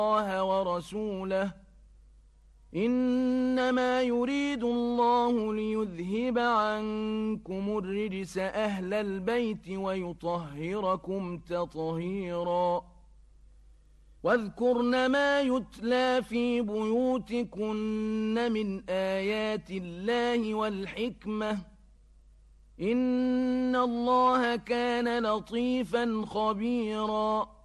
الله ورسوله إنما يريد الله ليذهب عنكم الرجس أهل البيت ويطهركم تطهيرا واذكرن ما يتلى في بيوتكن من آيات الله والحكمة إن الله كان لطيفا خبيرا